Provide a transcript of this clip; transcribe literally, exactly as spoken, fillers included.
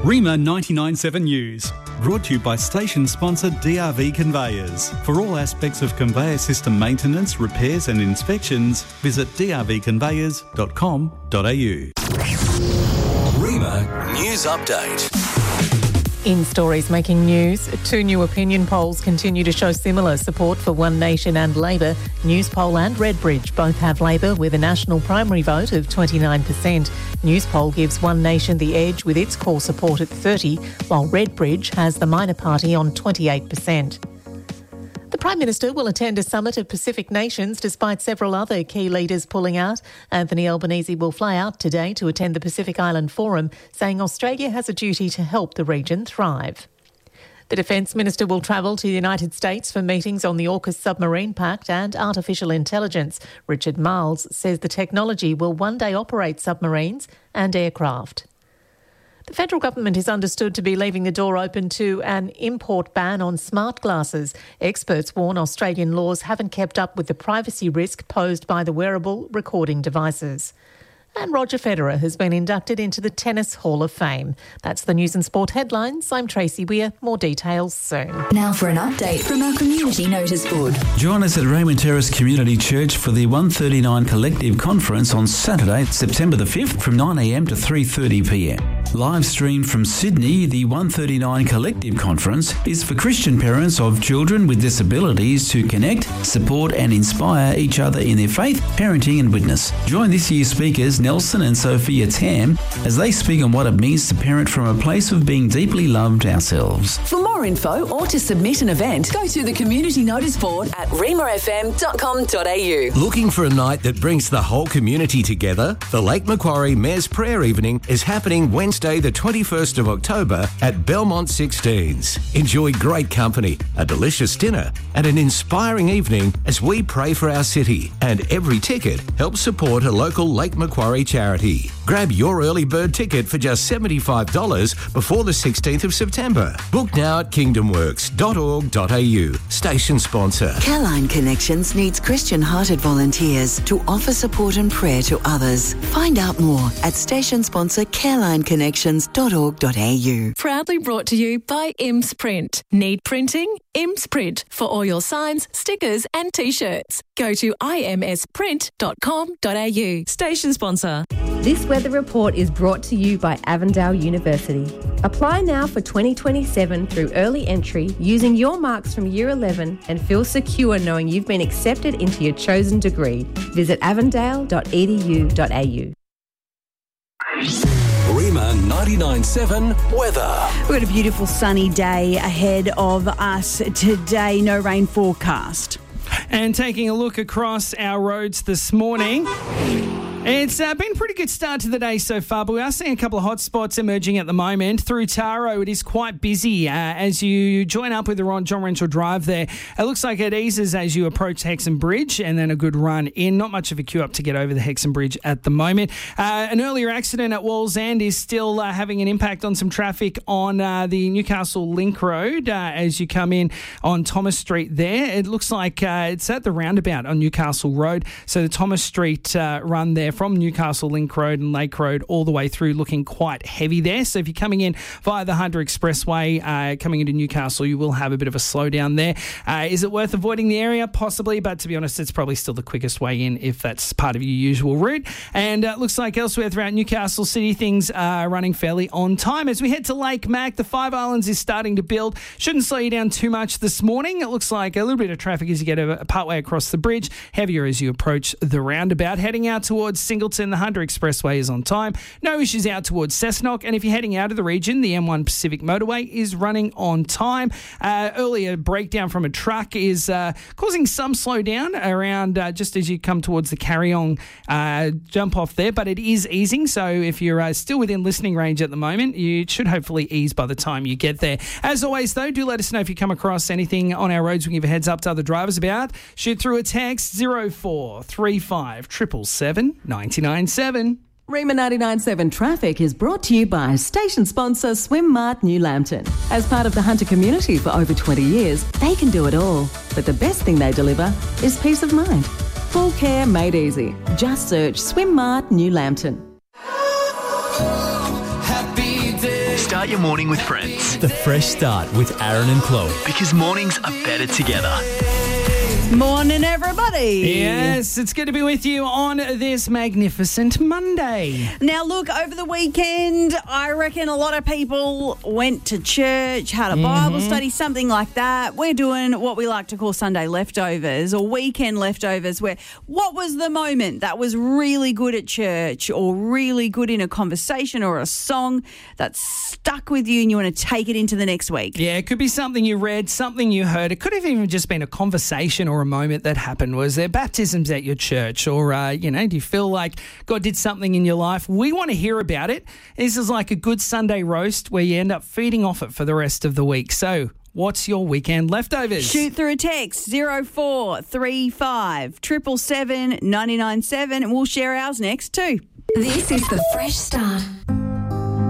Rima ninety-nine point seven News, brought to you by station sponsor D R V Conveyors. For all aspects of conveyor system maintenance, repairs and inspections, visit d r v conveyors dot com dot a u. Rima News Update. In stories making news, two new opinion polls continue to show similar support for One Nation and Labor. Newspoll and Redbridge both have Labor with a national primary vote of twenty-nine percent. Newspoll gives One Nation the edge with its core support at thirty percent, while Redbridge has the minor party on twenty-eight percent. The Prime Minister will attend a summit of Pacific nations despite several other key leaders pulling out. Anthony Albanese will fly out today to attend the Pacific Island Forum, saying Australia has a duty to help the region thrive. The Defence Minister will travel to the United States for meetings on the AUKUS submarine pact and artificial intelligence. Richard Marles says the technology will one day operate submarines and aircraft. The federal government is understood to be leaving the door open to an import ban on smart glasses. Experts warn Australian laws haven't kept up with the privacy risk posed by the wearable recording devices. And Roger Federer has been inducted into the Tennis Hall of Fame. That's the news and sport headlines. I'm Tracy Weir. More details soon. Now for an update from our community notice board. Join us at Raymond Terrace Community Church for the one thirty-nine Collective Conference on Saturday, September the fifth from nine a m to three thirty p m. Live streamed from Sydney, the one thirty-nine Collective Conference is for Christian parents of children with disabilities to connect, support and inspire each other in their faith, parenting and witness. Join this year's speakers Nelson and Sophia Tam as they speak on what it means to parent from a place of being deeply loved ourselves. For more info or to submit an event, go to the community notice board at rima f m dot com dot a u. Looking for a night that brings the whole community together? The Lake Macquarie Mayor's Prayer Evening is happening Wednesday the twenty-first of October at Belmont sixteens. Enjoy great company, a delicious dinner and an inspiring evening as we pray for our city, and every ticket helps support a local Lake Macquarie charity. Grab your early bird ticket for just seventy-five dollars before the sixteenth of September. Book now at kingdom works dot org dot a u. Station sponsor. Careline Connections needs Christian-hearted volunteers to offer support and prayer to others. Find out more at station sponsor careline connections dot org dot a u. Proudly brought to you by Imms Print. Need printing? Imms Print for all your signs, stickers and t-shirts. Go to i m s print dot com dot a u. Station sponsor. This weather report is brought to you by Avondale University. Apply now for twenty twenty-seven through early entry using your marks from Year eleven and feel secure knowing you've been accepted into your chosen degree. Visit avondale dot e d u dot a u. Rima ninety-nine point seven weather. We've got a beautiful sunny day ahead of us today. No rain forecast. And taking a look across our roads this morning, it's uh, been a pretty good start to the day so far, but we are seeing a couple of hot spots emerging at the moment. Through Taro, it is quite busy uh, as you join up with the Ron John Rentoul Drive there. It looks like it eases as you approach Hexham Bridge and then a good run in. Not much of a queue up to get over the Hexham Bridge at the moment. Uh, an earlier accident at Walls End is still uh, having an impact on some traffic on uh, the Newcastle Link Road uh, as you come in on Thomas Street there. It looks like uh, it's at the roundabout on Newcastle Road. So the Thomas Street uh, run there from Newcastle Link Road and Lake Road all the way through looking quite heavy there. So if you're coming in via the Hunter Expressway, uh, coming into Newcastle, you will have a bit of a slowdown there. Uh, is it worth avoiding the area? Possibly, but to be honest, it's probably still the quickest way in if that's part of your usual route. And it uh, looks like elsewhere throughout Newcastle City, things are running fairly on time. As we head to Lake Mac, the Five Islands is starting to build. Shouldn't slow you down too much this morning. It looks like a little bit of traffic as you get a partway across the bridge, heavier as you approach the roundabout. Heading out towards Singleton, the Hunter Expressway is on time. No issues out towards Cessnock. And if you're heading out of the region, the M one Pacific Motorway is running on time. Uh, earlier breakdown from a truck is uh, causing some slowdown around uh, just as you come towards the Carryong uh, jump off there, but it is easing. So if you're uh, still within listening range at the moment, you should hopefully ease by the time you get there. As always, though, do let us know if you come across anything on our roads we can give a heads up to other drivers about. Shoot through a text zero four three five seven seven seven nine nine seven. Rima ninety-nine point seven Traffic is brought to you by station sponsor Swim Mart New Lambton. As part of the Hunter community for over twenty years, they can do it all. But the best thing they deliver is peace of mind. Full care made easy. Just search Swim Mart New Lambton. Start Start your morning with friends. The Fresh Start with Aaron and Chloe. Because mornings are better together. Morning, everybody. Yes, it's good to be with you on this magnificent Monday. Now, look, over the weekend, I reckon a lot of people went to church, had a Bible Mm-hmm. study, something like that. We're doing what we like to call Sunday leftovers or weekend leftovers, where what was the moment that was really good at church or really good in a conversation or a song that stuck with you and you want to take it into the next week? Yeah, it could be something you read, something you heard. It could have even just been a conversation or a moment that happened. Was there baptisms at your church? Or, uh, you know, do you feel like God did something in your life? We want to hear about it. This is like a good Sunday roast where you end up feeding off it for the rest of the week. So what's your weekend leftovers? Shoot through a text, zero four three five, seven seven seven, nine nine seven, and we'll share ours next too. This is the Fresh Start.